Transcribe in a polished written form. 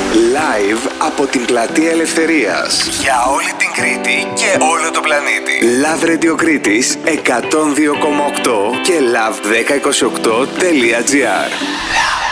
Live από την Πλατεία Ελευθερίας. Για όλη την Κρήτη και όλο το πλανήτη. Love Radio Κρήτης 102,8 και love1028.gr.